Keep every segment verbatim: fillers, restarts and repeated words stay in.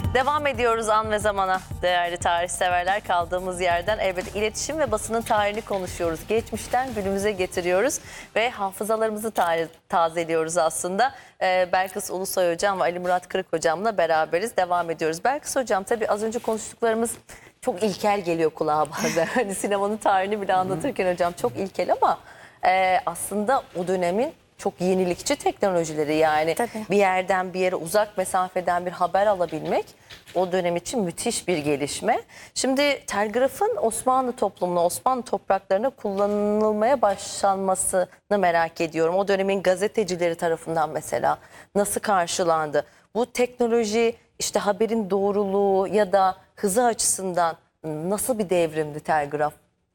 Devam ediyoruz an ve zamana değerli tarih severler. Kaldığımız yerden elbette iletişim ve basının tarihini konuşuyoruz. Geçmişten günümüze getiriyoruz ve hafızalarımızı ta tazeliyoruz aslında. Ee, Belkıs Ulusoy Hocam ve Ali Murat Kırık Hocam'la beraberiz. Devam ediyoruz. Belkıs Hocam, tabii az önce konuştuklarımız çok ilkel geliyor kulağa bazen. Hani sinemanın tarihini bile anlatırken hocam çok ilkel ama e, aslında o dönemin çok yenilikçi teknolojileri, yani Tabii. bir yerden bir yere uzak mesafeden bir haber alabilmek o dönem için müthiş bir gelişme. Şimdi telgrafın Osmanlı toplumuna, Osmanlı topraklarına kullanılmaya başlanmasını merak ediyorum. O dönemin gazetecileri tarafından mesela nasıl karşılandı? Bu teknoloji işte haberin doğruluğu ya da hızı açısından nasıl bir devrimdi telgraf?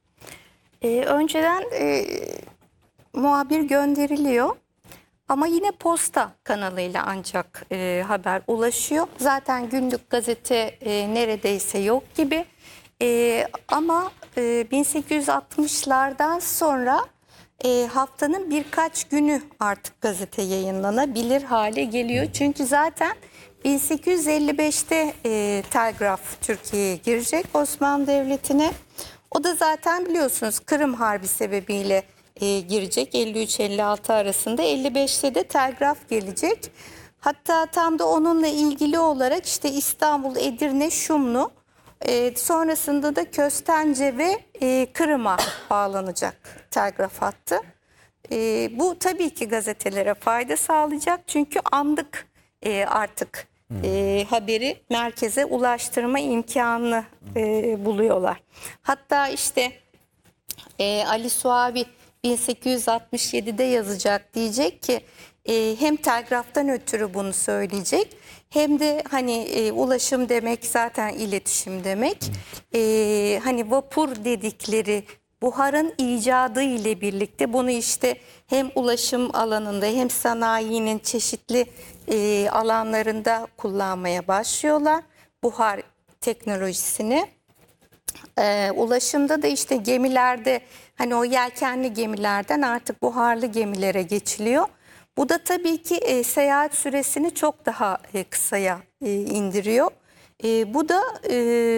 Ee, önceden e, muhabir gönderiliyor ama yine posta kanalıyla ancak e, haber ulaşıyor. Zaten günlük gazete e, neredeyse yok gibi. E, ama e, bin sekiz yüz altmışlardan sonra e, haftanın birkaç günü artık gazete yayınlanabilir hale geliyor. Çünkü zaten bin sekiz yüz elli beşte e, telgraf Türkiye'ye girecek, Osmanlı Devleti'ne. O da zaten biliyorsunuz Kırım Harbi sebebiyle e, girecek elli üç elli altı arasında. elli beşte de telgraf gelecek. Hatta tam da onunla ilgili olarak işte İstanbul, Edirne, Şumlu, e, sonrasında da Köstence ve e, Kırım'a bağlanacak telgraf hattı. E, bu tabii ki gazetelere fayda sağlayacak çünkü anlık e, artık e, haberi merkeze ulaştırma imkanını e, buluyorlar. Hatta işte e, Ali Suavi bin sekiz yüz altmış yedide yazacak, diyecek ki e, hem telgraftan ötürü bunu söyleyecek hem de hani e, ulaşım demek zaten iletişim demek. E, hani vapur dedikleri buharın icadı ile birlikte bunu işte hem ulaşım alanında hem sanayinin çeşitli e, alanlarında kullanmaya başlıyorlar buhar teknolojisini. E, ulaşımda da işte gemilerde, hani o yelkenli gemilerden artık buharlı gemilere geçiliyor. Bu da tabii ki e, seyahat süresini çok daha e, kısaya e, indiriyor. E, bu da e,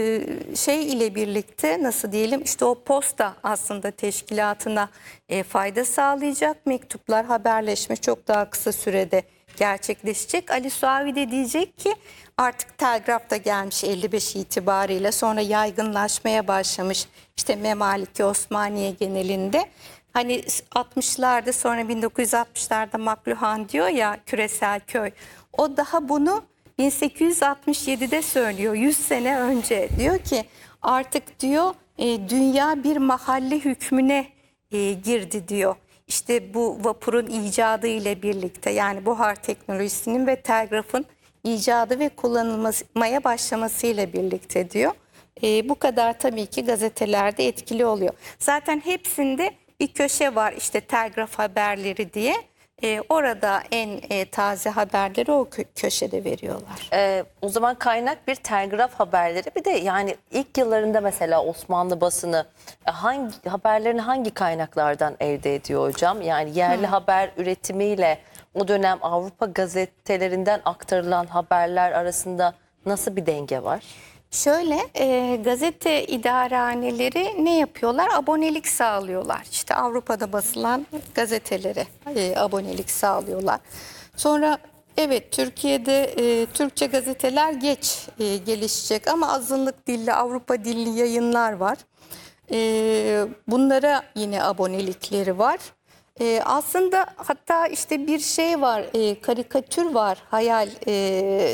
şey ile birlikte nasıl diyelim işte o posta aslında teşkilatına e, fayda sağlayacak. Mektuplar, haberleşme çok daha kısa sürede gerçekleşecek. Ali Suavi de diyecek ki artık telgraf da gelmiş elli beş itibariyle, sonra yaygınlaşmaya başlamış işte Memaliki Osmaniye genelinde. Hani altmışlarda, sonra bin dokuz yüz altmışlarda Makluhan diyor ya, küresel köy. O daha bunu bin sekiz yüz altmış yedide söylüyor, yüz sene önce. Diyor ki artık diyor e, dünya bir mahalle hükmüne e, girdi diyor. İşte bu vapurun icadı ile birlikte, yani buhar teknolojisinin ve telgrafın icadı ve kullanılmaya başlamasıyla birlikte diyor. E, bu kadar tabii ki gazetelerde etkili oluyor. Zaten hepsinde bir köşe var işte telgraf haberleri diye. E, orada en e, taze haberleri o kö köşede veriyorlar. Ee, o zaman kaynak bir telgraf haberleri. Bir de yani ilk yıllarında mesela Osmanlı basını hangi haberlerini hangi kaynaklardan elde ediyor hocam? Yani yerli Hı. haber üretimiyle o dönem Avrupa gazetelerinden aktarılan haberler arasında nasıl bir denge var? Şöyle e, gazete idarehaneleri ne yapıyorlar? Abonelik sağlıyorlar. İşte Avrupa'da basılan gazetelere e, abonelik sağlıyorlar. Sonra evet, Türkiye'de e, Türkçe gazeteler geç e, gelişecek ama azınlık dilli, Avrupa dilli yayınlar var. E, bunlara yine abonelikleri var. Ee, aslında hatta işte bir şey var, e, karikatür var, hayal e,